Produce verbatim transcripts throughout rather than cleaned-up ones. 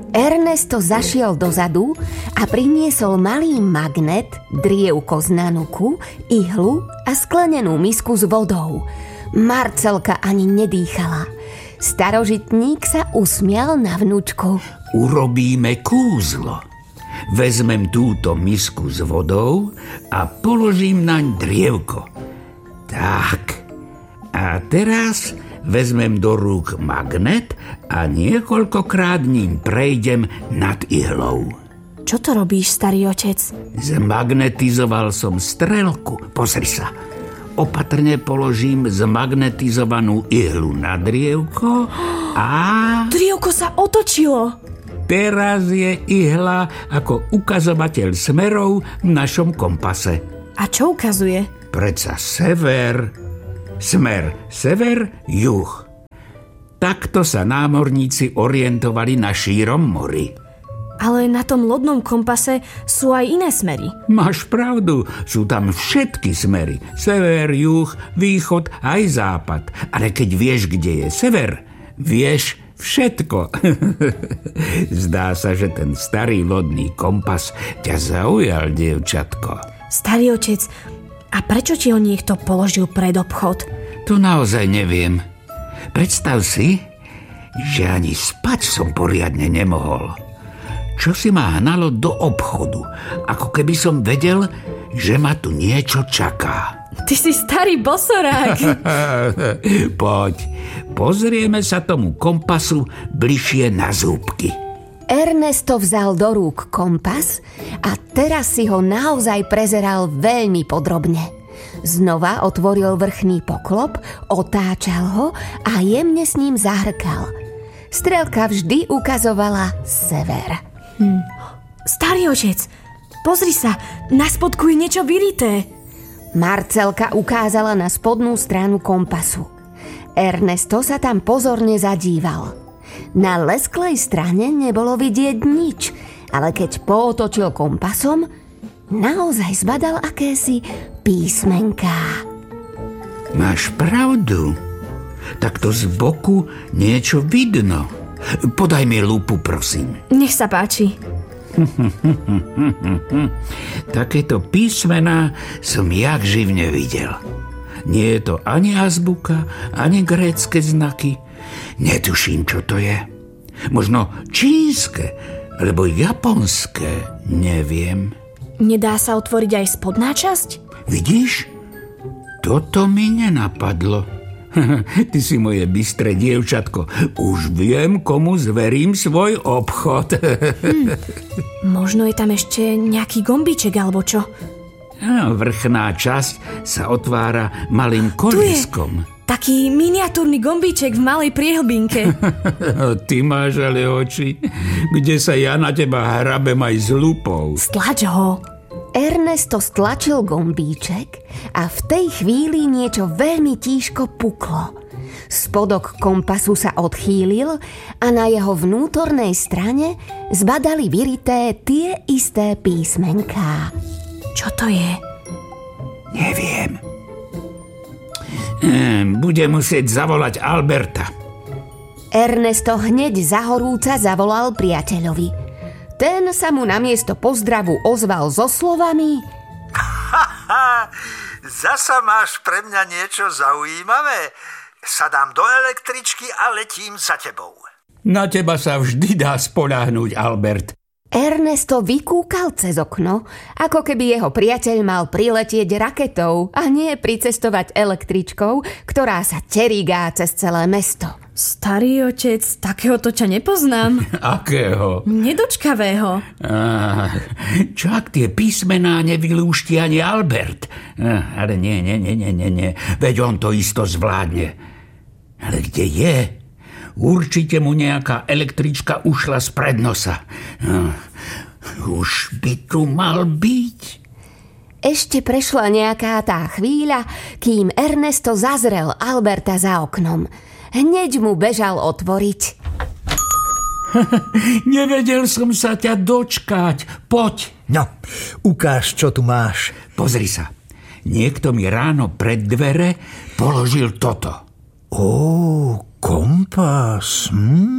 Ernesto zašiel dozadu a priniesol malý magnet, drievko z nanuku, ihlu a sklenenú misku s vodou. Marcelka ani nedýchala. Starožitník sa usmial na vnúčku. Urobíme kúzlo. Vezmem túto misku s vodou a položím naň drievko. Tak. A teraz vezmem do rúk magnet a niekoľkokrát ním prejdem nad ihlou. Čo to robíš, starý otec? Zmagnetizoval som strelku. Pozri sa. Opatrne položím zmagnetizovanú ihlu na drievko a... Drievko sa otočilo. Teraz je ihla ako ukazovateľ smerov v našom kompase. A čo ukazuje? Predsa sever. Smer sever, juh. Takto sa námorníci orientovali na šírom mori. Ale na tom lodnom kompase sú aj iné smery. Máš pravdu, sú tam všetky smery. Sever, juh, východ, aj západ. Ale keď vieš, kde je sever, vieš všetko. Zdá sa, že ten starý lodný kompas ťa zaujal, dievčatko. Starý otec, a prečo ti ho niekto položil pred obchod? To naozaj neviem. Predstav si, že ani spať som poriadne nemohol. Čo si ma hnalo do obchodu, ako keby som vedel, že ma tu niečo čaká. Ty si starý bosorák. Poď, pozrieme sa tomu kompasu bližšie na zúbky. Ernesto vzal do rúk kompas a teraz si ho naozaj prezeral veľmi podrobne. Znova otvoril vrchný poklop, otáčal ho a jemne s ním zahrkal. Strelka vždy ukazovala sever. Hm. Starý otec, pozri sa, na spodku je niečo vyrité. Marcelka ukázala na spodnú stranu kompasu. Ernesto sa tam pozorne zadíval. Na lesklej strane nebolo vidieť nič, ale keď pootočil kompasom, naozaj zbadal akési písmenká. Máš pravdu. Takto z boku niečo vidno. Podaj mi lupu, prosím. Nech sa páči. Takéto písmená som jak živne videl. Nie je to ani azbuka, ani grécke znaky. Netuším, čo to je. Možno čínske, alebo japonské, neviem. Nedá sa otvoriť aj spodná časť? Vidíš? Toto mi nenapadlo. Ty si moje bystré dievčatko. Už viem, komu zverím svoj obchod. hm. Možno je tam ešte nejaký gombíček, alebo čo? Vrchná časť sa otvára malým kolískom. Taký miniatúrny gombíček v malej priehlbinke. Ty máš ale oči, kde sa ja na teba hrabem aj s lupou. Stlač ho. Ernesto stlačil gombíček a v tej chvíli niečo veľmi tížko puklo. Spodok kompasu sa odchýlil a na jeho vnútornej strane zbadali vyrité tie isté písmenká. Čo to je? Neviem. Ehm, budem musieť zavolať Alberta. Ernesto hneď zahorúca zavolal priateľovi. Ten sa mu namiesto pozdravu ozval so slovami: Haha, zasa máš pre mňa niečo zaujímavé? Sadám do električky a letím za tebou. Na teba sa vždy dá spoľahnúť, Albert. Ernesto vykúkal cez okno, ako keby jeho priateľ mal priletieť raketou a nie pricestovať električkou, ktorá sa terigá cez celé mesto. Starý otec, takéhoto ťa nepoznám. Akého? Nedočkavého. Ah, čo ak tie písmená nevylúšti ani Albert? Ah, ale nie, nie, nie, nie, nie, nie. Veď on to isto zvládne. Ale kde je? Určite mu nejaká električka ušla spred nosa. Ah, už by tu mal byť. Ešte prešla nejaká tá chvíľa, kým Ernesto zazrel Alberta za oknom. Hneď mu bežal otvoriť. Nevedel som sa ťa dočkať. Poď. No, ukáž, čo tu máš. Pozri sa. Niekto mi ráno pred dvere položil toto. Ó, kompas. Hmm,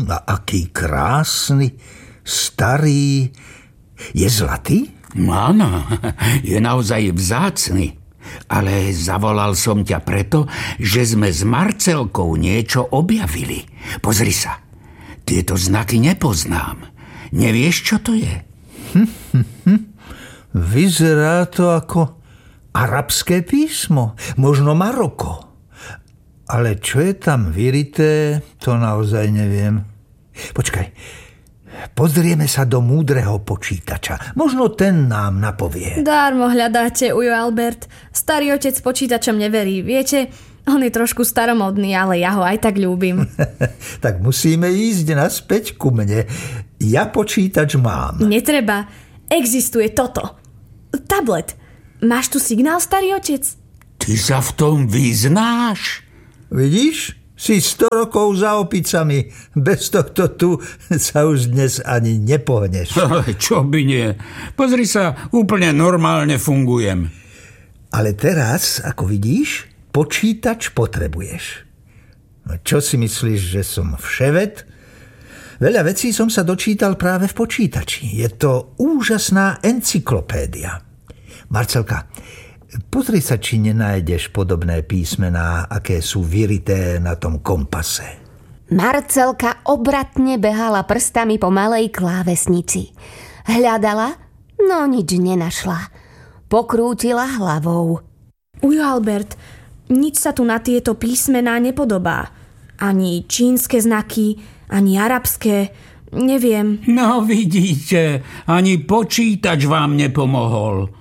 A aký krásny, starý. Je zlatý? Áno, je naozaj vzácny. Ale zavolal som ťa preto, že sme s Marcelkou niečo objavili. Pozri sa, tieto znaky nepoznám. Nevieš, čo to je? Hm, hm, hm. Vyzerá to ako arabské písmo, možno Maroko. Ale čo je tam vyrité, to naozaj neviem. Počkaj, pozrieme sa do múdreho počítača. Možno ten nám napovie. Dármo hľadáte, ujo Albert. Starý otec počítačom neverí. Viete, on je trošku staromodný, ale ja ho aj tak ľúbim. Tak musíme ísť naspäť ku mne. Ja počítač mám. Netreba. Existuje toto. Tablet. Máš tu signál, starý otec? Ty sa v tom vyznáš? Vidíš? Si sto rokov za opicami. Bez tohto tu sa už dnes ani nepohneš. Čo by nie? Pozri sa, úplne normálne fungujem. Ale teraz, ako vidíš, počítač potrebuješ. No čo si myslíš, že som vševet? Veľa vecí som sa dočítal práve v počítači. Je to úžasná encyklopédia. Marcelka, pozri sa, či nenájdeš podobné písmená, aké sú vyrité na tom kompase. Marcelka obratne behala prstami po malej klávesnici. Hľadala, no nič nenašla. Pokrútila hlavou. Ujo Albert, nič sa tu na tieto písmená nepodobá. Ani čínske znaky, ani arabské, neviem. No vidíte, ani počítač vám nepomohol.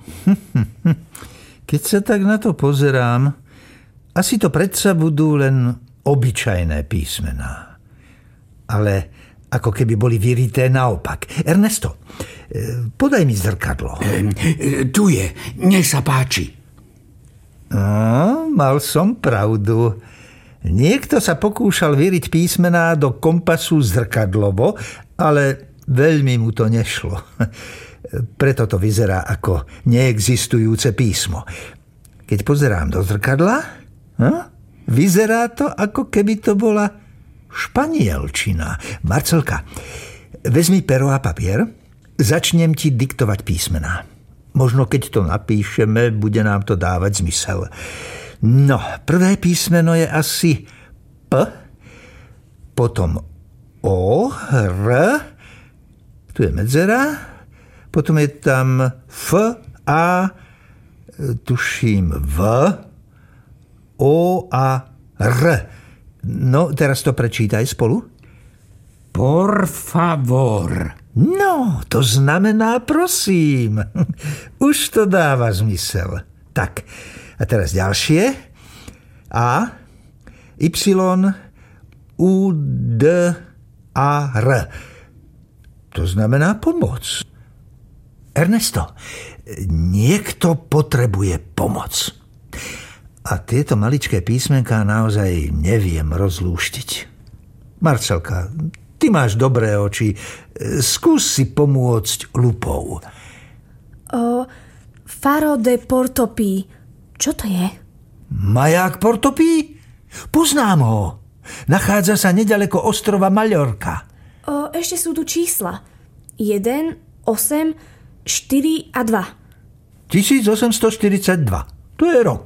Keď sa tak na to pozerám, asi to predsa budú len obyčajné písmená. Ale ako keby boli vyrité naopak. Ernesto, podaj mi zrkadlo. E, tu je, nech sa páči. No, mal som pravdu. Niekto sa pokúšal vyriť písmená do kompasu zrkadlovo, ale veľmi mu to nešlo. Preto to vyzerá ako neexistujúce písmo. Keď pozerám do zrkadla, hm, vyzerá to, ako keby to bola španielčina. Marcelka, vezmi pero a papier, začnem ti diktovať písmená. Možno keď to napíšeme, bude nám to dávať zmysel. No, prvé písmeno je asi P, potom O, R, tu je medzera, potom je tam F, A, tuším V, O a R. No, teraz to prečítaj spolu. Por favor. No, to znamená prosím. Už to dáva zmysel. Tak, a teraz ďalšie. A, Y, U, D, A, R. To znamená pomoc. Ernesto, niekto potrebuje pomoc. A tieto maličké písmenká naozaj neviem rozlúštiť. Marcelka, ty máš dobré oči. Skús si pomôcť lupou. O, Faro de Portopí. Čo to je? Maják Portopí? Poznám ho. Nachádza sa nedaleko ostrova Maľorka. O, ešte sú tu čísla. jeden, osem, štyri a dva. tisícosemstoštyridsaťdva. To je rok.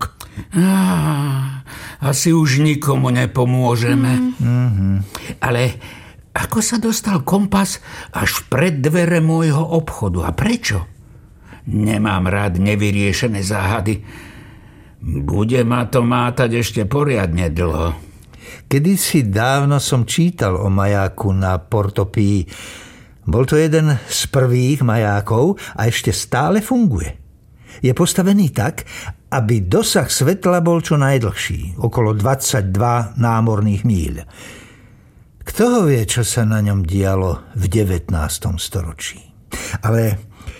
Á, asi už nikomu nepomôžeme. Mm-hmm. Ale ako sa dostal kompas až pred dvere môjho obchodu? A prečo? Nemám rád nevyriešené záhady. Bude ma to mátať ešte poriadne dlho. Kedysi dávno som čítal o majáku na Portopí. Bol to jeden z prvých majákov a ešte stále funguje. Je postavený tak, aby dosah svetla bol čo najdlhší, okolo dvadsaťdva námorných míľ. Kto ho vie, čo sa na ňom dialo v devätnástom storočí? Ale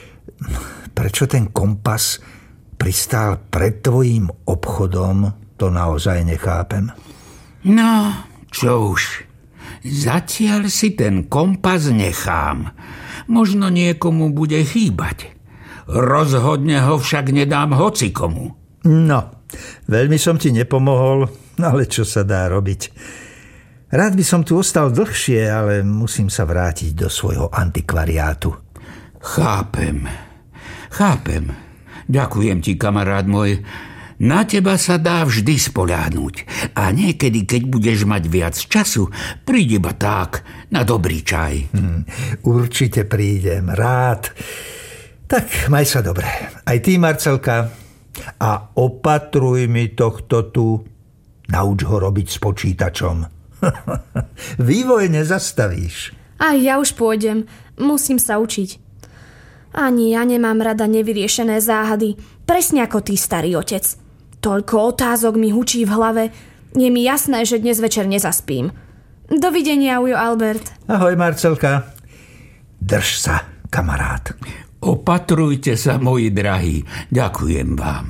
prečo ten kompas pristál pred tvojím obchodom, to naozaj nechápem. No, čo už. Zatiaľ si ten kompas nechám. Možno niekomu bude chýbať. Rozhodne ho však nedám hocikomu. No, veľmi som ti nepomohol, ale čo sa dá robiť. Rád by som tu ostal dlhšie, ale musím sa vrátiť do svojho antikvariátu. Chápem, chápem. Ďakujem ti, kamarát môj. Na teba sa dá vždy spoľahnúť. A niekedy, keď budeš mať viac času, príď iba tak, na dobrý čaj. Hmm, určite prídem, rád. Tak, maj sa dobre. Aj ty, Marcelka. A opatruj mi tohto tu. Nauč ho robiť s počítačom. Vývoj nezastavíš. Aj ja už pôjdem. Musím sa učiť. Ani ja nemám rada nevyriešené záhady. Presne ako ty, starý otec. Toľko otázok mi hučí v hlave. Je mi jasné, že dnes večer nezaspím. Dovidenia, ujo Albert. Ahoj, Marcelka. Drž sa, kamarát. Opatrujte sa, moji drahí. Ďakujem vám.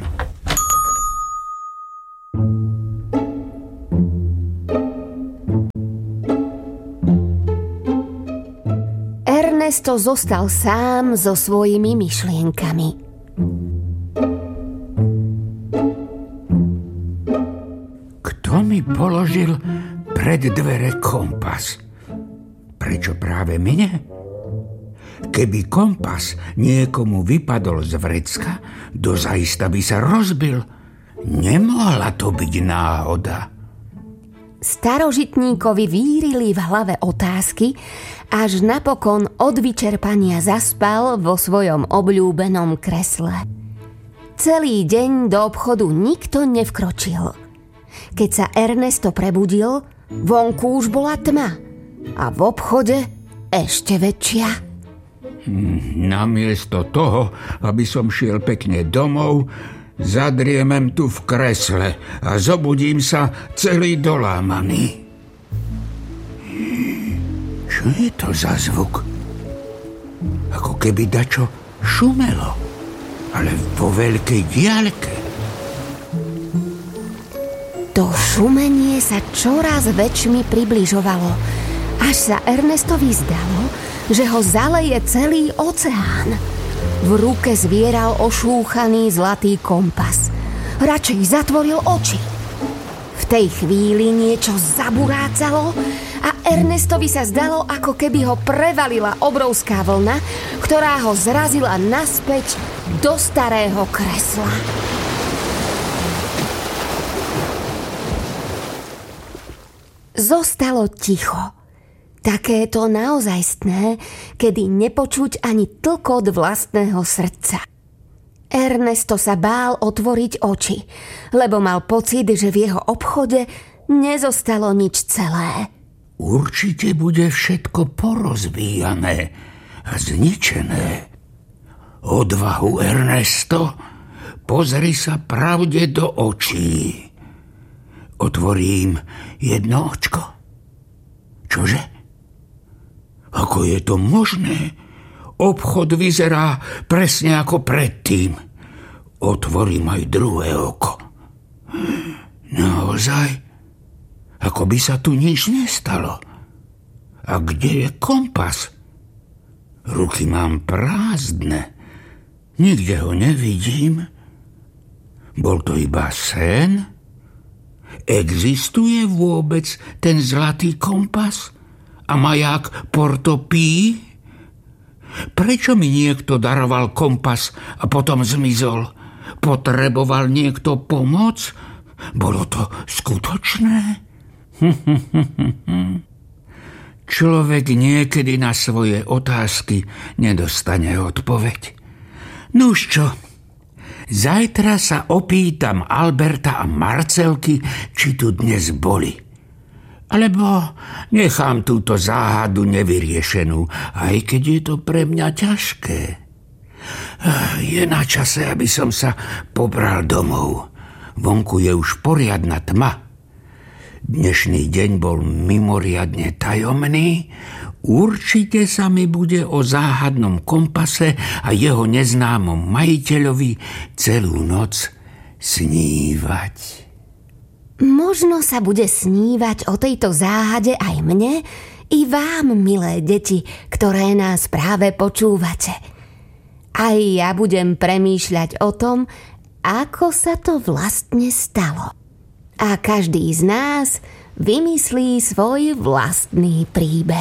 Ernesto zostal sám so svojimi myšlienkami. Kto mi položil pred dvere kompas? Prečo práve mne? Keby kompas niekomu vypadol z vrecka, dozaista by sa rozbil. Nemohla to byť náhoda. Starožitníkovi vírili v hlave otázky, až napokon od vyčerpania zaspal vo svojom obľúbenom kresle. Celý deň do obchodu nikto nevkročil. Keď sa Ernesto prebudil, vonku už bola tma a v obchode ešte väčšia. Namiesto toho, aby som šiel pekne domov, zadriemem tu v kresle a zobudím sa celý dolámaný. Čo je to za zvuk? Ako keby dačo šumelo, ale vo veľkej diaľke. To šumenie sa čoraz väčšmi približovalo, až sa Ernestovi zdalo, že ho zaleje celý oceán. V ruke zvieral ošúchaný zlatý kompas. Radšej zatvoril oči. V tej chvíli niečo zaburácalo a Ernestovi sa zdalo, ako keby ho prevalila obrovská vlna, ktorá ho zrazila naspäť do starého kresla. Zostalo ticho. Takéto naozajstné, kedy nepočuť ani tlkot vlastného srdca. Ernesto sa bál otvoriť oči, lebo mal pocit, že v jeho obchode nezostalo nič celé. Určite bude všetko porozbíjané a zničené. Odvahu, Ernesto, pozri sa pravde do očí. Otvorím jedno očko. Čože? Ako je to možné? Obchod vyzerá presne ako predtým. Otvorím aj druhé oko. Naozaj? Ako by sa tu nič nestalo. A kde je kompas? Ruky mám prázdne. Nikde ho nevidím. Bol to iba sen? Existuje vôbec ten zlatý kompas? A maják Porto Pí? Prečo mi niekto daroval kompas a potom zmizol? Potreboval niekto pomoc? Bolo to skutočné? Človek niekedy na svoje otázky nedostane odpoveď. Nuž čo? Zajtra sa opýtam Alberta a Marcelky, či tu dnes boli. Alebo nechám túto záhadu nevyriešenú, aj keď je to pre mňa ťažké. Je na čase, aby som sa pobral domov. Vonku je už poriadna tma. Dnešný deň bol mimoriadne tajomný. Určite sa mi bude o záhadnom kompase a jeho neznámom majiteľovi celú noc snívať. Možno sa bude snívať o tejto záhade aj mne i vám, milé deti, ktoré nás práve počúvate. Aj ja budem premýšľať o tom, ako sa to vlastne stalo. A každý z nás vymyslí svoj vlastný príbeh.